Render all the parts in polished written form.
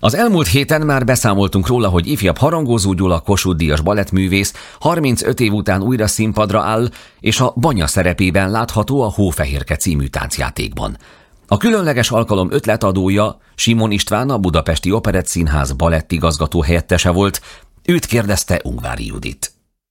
Az elmúlt héten már beszámoltunk róla, hogy ifjabb Harangozó Gyula Kossuth-díjas balettművész 35 év után újra színpadra áll, és a Banya szerepében látható a Hófehérke című táncjátékban. A különleges alkalom ötletadója Simon István, a Budapesti Operettszínház balettigazgató helyettese volt. Őt kérdezte Ungvári Judit.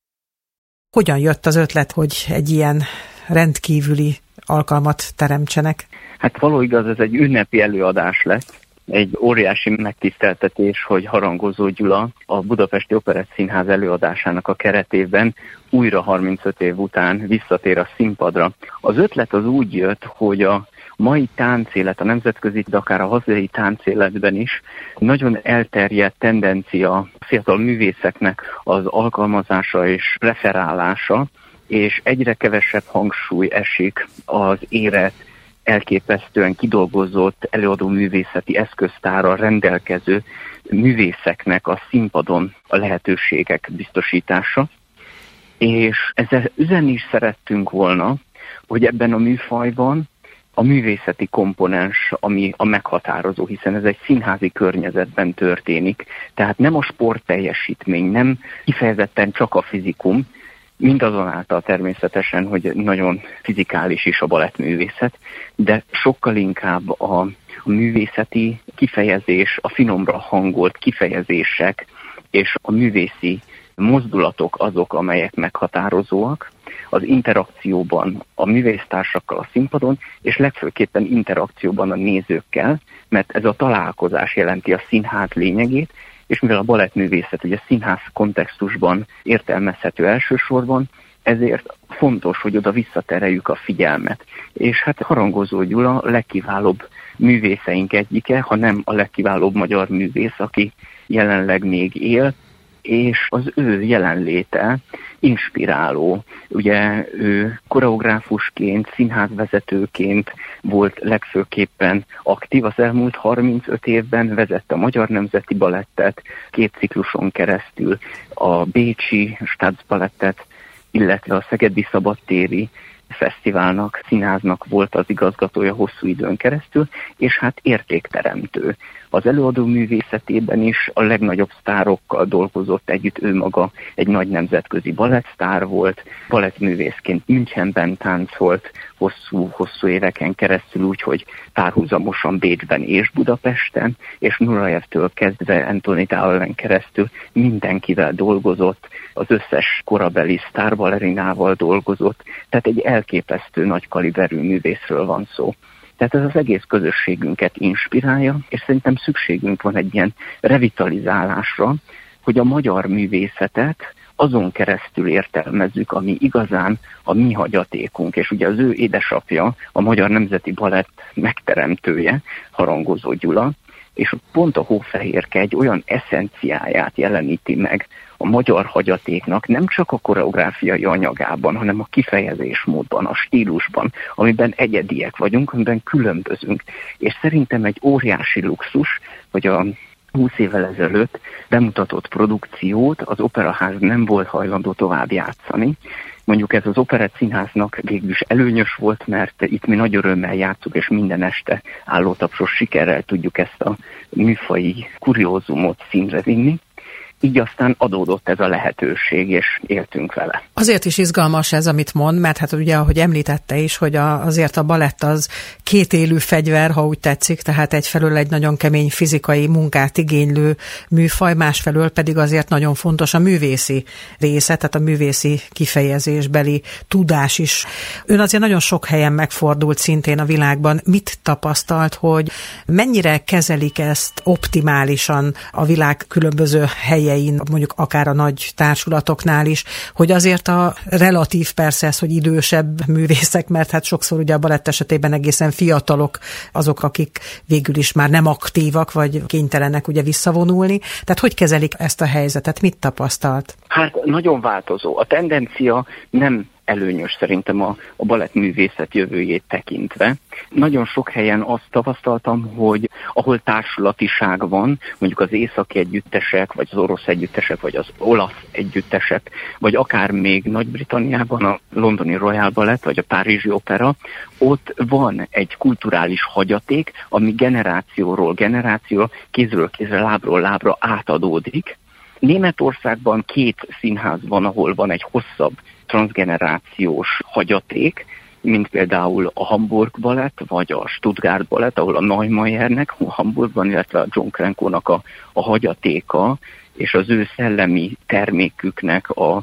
Hogyan jött az ötlet, hogy egy ilyen rendkívüli alkalmat teremtsenek? Hát való igaz, ez egy ünnepi előadás lett. Egy óriási megtiszteltetés, hogy Harangozó Gyula a Budapesti Operettszínház előadásának a keretében újra 35 év után visszatér a színpadra. Az ötlet az úgy jött, hogy a mai táncélet, a nemzetközi, de akár a hazai táncéletben is nagyon elterjedt tendencia a fiatal művészeknek az alkalmazása és preferálása, és egyre kevesebb hangsúly esik az érett, elképesztően kidolgozott előadó művészeti eszköztárral rendelkező művészeknek a színpadon a lehetőségek biztosítása. És ezzel üzenni is szerettünk volna, hogy ebben a műfajban a művészeti komponens, ami a meghatározó, hiszen ez egy színházi környezetben történik, tehát nem a sportteljesítmény, nem kifejezetten csak a fizikum, mindazonáltal természetesen, hogy nagyon fizikális is a balettművészet, de sokkal inkább a művészeti kifejezés, a finomra hangolt kifejezések és a művészi mozdulatok azok, amelyek meghatározóak az interakcióban a művésztársakkal a színpadon, és legfőképpen interakcióban a nézőkkel, mert ez a találkozás jelenti a színház lényegét, és mivel a balettművészet ugye színház kontextusban értelmezhető elsősorban, ezért fontos, hogy oda visszatereljük a figyelmet. És hát Harangozó Gyula a legkiválóbb művészeink egyike, ha nem a legkiválóbb magyar művész, aki jelenleg még él, és az ő jelenléte inspiráló. Ugye ő koreográfusként, színházvezetőként volt legfőképpen aktív az elmúlt 35 évben, vezette a Magyar Nemzeti Balettet 2 cikluson keresztül, a Bécsi Staatsbalettet, illetve a Szegedi Szabadtéri Fesztiválnak, színháznak volt az igazgatója hosszú időn keresztül, és hát értékteremtő. Az előadó művészetében is a legnagyobb sztárokkal dolgozott együtt, ő maga egy nagy nemzetközi balettsztár volt, balettművészként Münchenben táncolt hosszú éveken keresztül, úgyhogy párhuzamosan Bécsben és Budapesten, és Nurajevtől kezdve Anthony Dowellen keresztül mindenkivel dolgozott, az összes korabeli sztárballerinával dolgozott, tehát egy elképesztő nagy kaliberű művészről van szó. Tehát ez az egész közösségünket inspirálja, és szerintem szükségünk van egy ilyen revitalizálásra, hogy a magyar művészetet azon keresztül értelmezzük, ami igazán a mi hagyatékunk. És ugye az ő édesapja, a Magyar Nemzeti Balett megteremtője, Harangozó Gyula, és pont a Hófehérke egy olyan eszenciáját jeleníti meg a magyar hagyatéknak, nem csak a koreográfiai anyagában, hanem a kifejezésmódban, a stílusban, amiben egyediek vagyunk, amiben különbözünk. És szerintem egy óriási luxus, hogy a 20 évvel ezelőtt bemutatott produkciót az Operaház nem volt hajlandó tovább játszani. Mondjuk ez az Operettszínháznak végül is előnyös volt, mert itt mi nagy örömmel játszunk, és minden este állótapsos sikerrel tudjuk ezt a műfaji kuriózumot színre vinni. Így aztán adódott ez a lehetőség, és éltünk vele. Azért is izgalmas ez, amit mond, mert hát ugye, ahogy említette is, hogy azért a balett az kétélű fegyver, ha úgy tetszik, tehát egyfelől egy nagyon kemény fizikai munkát igénylő műfaj, másfelől pedig azért nagyon fontos a művészi része, tehát a művészi kifejezésbeli tudás is. Ön azért nagyon sok helyen megfordult szintén a világban. Mit tapasztalt, hogy mennyire kezelik ezt optimálisan a világ különböző helyein, mondjuk akár a nagy társulatoknál is, hogy azért a relatív persze ez, hogy idősebb művészek, mert hát sokszor ugye a balett esetében egészen fiatalok azok, akik végül is már nem aktívak, vagy kénytelenek ugye visszavonulni. Tehát hogy kezelik ezt a helyzetet? Mit tapasztalt? Hát nagyon változó. A tendencia nem előnyös szerintem a balettművészet jövőjét tekintve. Nagyon sok helyen azt tapasztaltam, hogy ahol társulatiság van, mondjuk az északi együttesek, vagy az orosz együttesek, vagy az olasz együttesek, vagy akár még Nagy-Britanniában a londoni Royal Ballet, vagy a párizsi opera, ott van egy kulturális hagyaték, ami generációról generációra, kézről kézre, lábról lábra átadódik. Németországban 2 színház van, ahol van egy hosszabb transgenerációs hagyaték, mint például a Hamburg Balett, vagy a Stuttgart Balett, ahol a Neumayernek Hamburgban, illetve a John Crankónak a hagyatéka, és az ő szellemi terméküknek a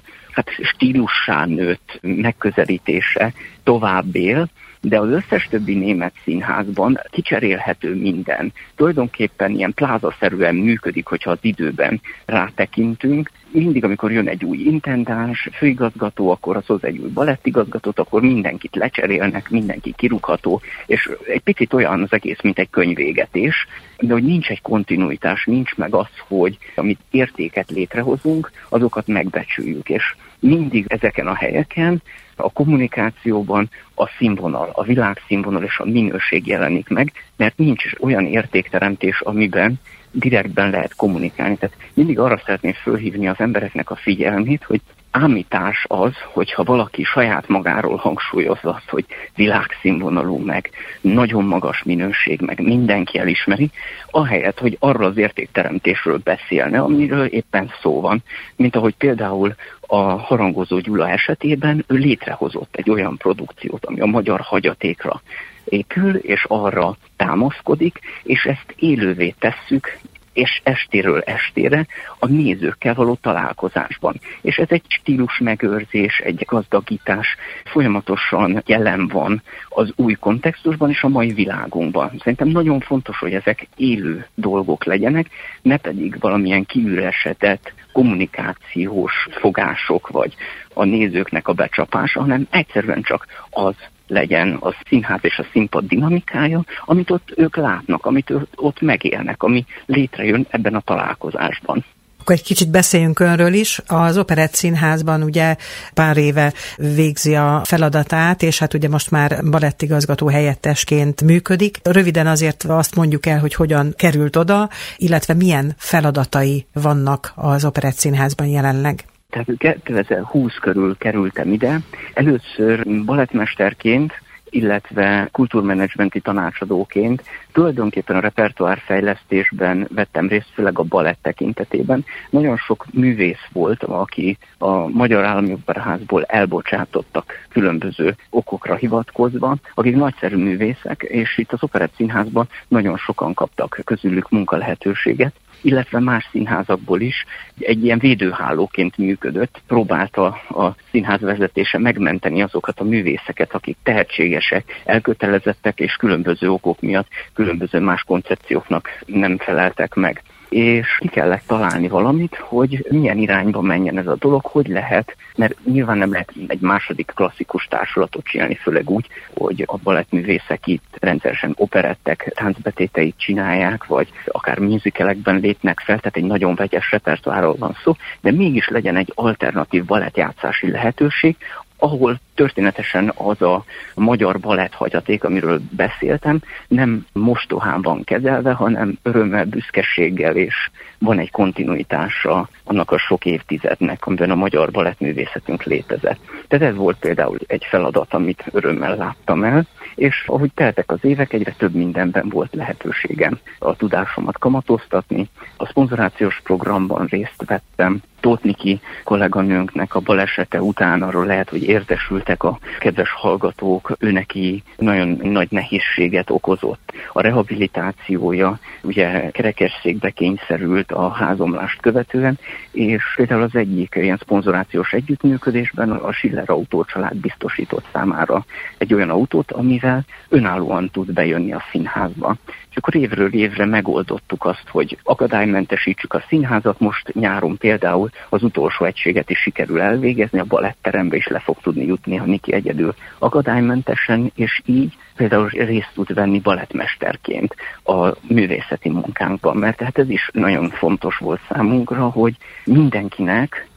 stílussá nőtt megközelítése tovább él, de az összes többi német színházban kicserélhető minden. Tulajdonképpen ilyen plázaszerűen működik, hogyha az időben rátekintünk. Mindig, amikor jön egy új intendáns, főigazgató, akkor az hoz egy új balettigazgatót, akkor mindenkit lecserélnek, mindenki kirúgható, és egy picit olyan az egész, mint egy könyvégetés, de hogy nincs egy kontinuitás, nincs meg az, hogy amit értéket létrehozunk, azokat megbecsüljük, és mindig ezeken a helyeken a kommunikációban a színvonal, a világszínvonal és a minőség jelenik meg, mert nincs olyan értékteremtés, amiben direktben lehet kommunikálni. Tehát mindig arra szeretném fölhívni az embereknek a figyelmét, hogy ámítás az, hogyha valaki saját magáról hangsúlyozza azt, hogy világszínvonalú, meg nagyon magas minőség, meg mindenki elismeri, ahelyett, hogy arról az értékteremtésről beszélne, amiről éppen szó van, mint ahogy például a Harangozó Gyula esetében ő létrehozott egy olyan produkciót, ami a magyar hagyatékra épül, és arra támaszkodik, és ezt élővé tesszük, és estéről estére a nézőkkel való találkozásban. És ez egy stílus megőrzés, egy gazdagítás, folyamatosan jelen van az új kontextusban és a mai világunkban. Szerintem nagyon fontos, hogy ezek élő dolgok legyenek, ne pedig valamilyen kiüresedett kommunikációs fogások, vagy a nézőknek a becsapása, hanem egyszerűen csak az legyen a színház és a színpad dinamikája, amit ott ők látnak, amit ott megélnek, ami létrejön ebben a találkozásban. Akkor egy kicsit beszéljünk önről is. Az Operett Színházban ugye pár éve végzi a feladatát, és hát ugye most már balettigazgató helyettesként működik. Röviden azért azt mondjuk el, hogy hogyan került oda, illetve milyen feladatai vannak az Operett Színházban jelenleg. Tehát 2020 körül kerültem ide. Először balettmesterként, illetve kultúrmenedzsmenti tanácsadóként tulajdonképpen a repertoárfejlesztésben vettem részt, főleg a balett tekintetében. Nagyon sok művész volt, aki a Magyar Állami Operaházból elbocsátottak különböző okokra hivatkozva, akik nagyszerű művészek, és itt az Operett Színházban nagyon sokan kaptak közülük munkalehetőséget, illetve más színházakból is egy ilyen védőhálóként működött, próbálta a színház vezetése megmenteni azokat a művészeket, akik tehetségesek, elkötelezettek és különböző okok miatt különböző más koncepcióknak nem feleltek meg. És ki kellett találni valamit, hogy milyen irányba menjen ez a dolog, hogy lehet, mert nyilván nem lehet egy második klasszikus társulatot csinálni, főleg úgy, hogy a balettművészek itt rendszeresen operettek, táncbetéteit csinálják, vagy akár musicalekben lépnek fel, tehát egy nagyon vegyes repertoárról van szó, de mégis legyen egy alternatív balettjátszási lehetőség, ahol történetesen az a magyar balett hagyaték, amiről beszéltem, nem mostohán van kezelve, hanem örömmel, büszkeséggel, és van egy kontinuitása annak a sok évtizednek, amiben a magyar balettművészetünk létezett. Tehát ez volt például egy feladat, amit örömmel láttam el, és ahogy teltek az évek, egyre több mindenben volt lehetőségem a tudásomat kamatoztatni. A szponzorációs programban részt vettem. Tóth Niki kolléganőnknek a balesete után arról lehet, hogy értesültek a kedves hallgatók, ő neki nagyon nagy nehézséget okozott. A rehabilitációja, ugye kerekesszékbe kényszerült a házomlást követően, és például az egyik ilyen szponzorációs együttműködésben a Schiller autócsalád biztosított számára egy olyan autót, amivel önállóan tud bejönni a színházba. És akkor évről évre megoldottuk azt, hogy akadálymentesítsük a színházat. Most nyáron például az utolsó egységet is sikerül elvégezni, a baletterembe is le fog tudni jutni a Niki egyedül akadálymentesen, és így például részt tud venni balettmesterként a művészeti munkánkban, mert tehát ez is nagyon fontos volt számunkra, hogy mindenkinek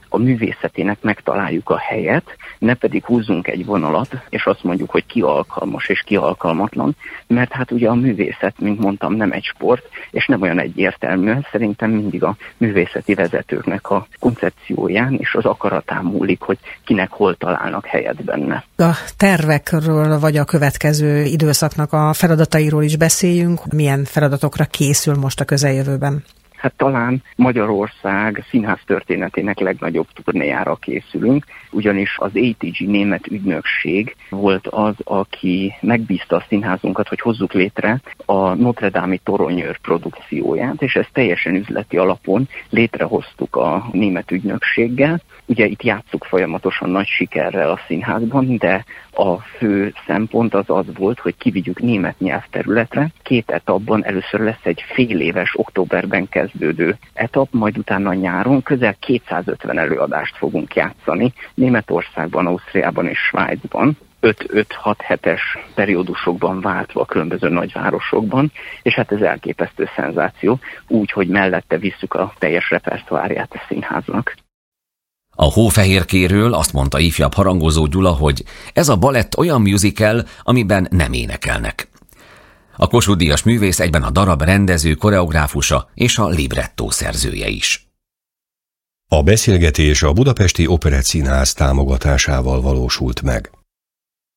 a művészetének megtaláljuk a helyet, ne pedig húzzunk egy vonalat, és azt mondjuk, hogy ki alkalmas és ki alkalmatlan, mert hát ugye a művészet, mint mondtam, nem egy sport, és nem olyan egyértelmű. Szerintem mindig a művészeti vezetőknek a koncepcióján és az akaratán múlik, hogy kinek hol találnak helyet benne. A tervekről vagy a következő időszaknak a feladatairól is beszéljünk. Milyen feladatokra készül most a közeljövőben? Hát talán Magyarország színház történetének legnagyobb turnéjára készülünk, ugyanis az ATG német ügynökség volt az, aki megbízta a színházunkat, hogy hozzuk létre a Notre Dame-i Toronyőr produkcióját, és ezt teljesen üzleti alapon létrehoztuk a német ügynökséggel. Ugye itt játsszuk folyamatosan nagy sikerrel a színházban, de a fő szempont az volt, hogy kivigyük német nyelvterületre. 2 etapban először lesz egy fél éves októberben kezdődő etap, majd utána nyáron közel 250 előadást fogunk játszani Németországban, Ausztriában és Svájcban. 5-6 hetes periódusokban váltva a különböző nagyvárosokban, és hát ez elképesztő szenzáció, úgy, hogy mellette visszük a teljes repertoárját a színháznak. A Hófehérkéről azt mondta ifjabb Harangozó Gyula, hogy ez a balett olyan musical, amiben nem énekelnek. A Kossuth-díjas művész egyben a darab rendező, koreográfusa és a librettó szerzője is. A beszélgetés a Budapesti Operettszínház támogatásával valósult meg.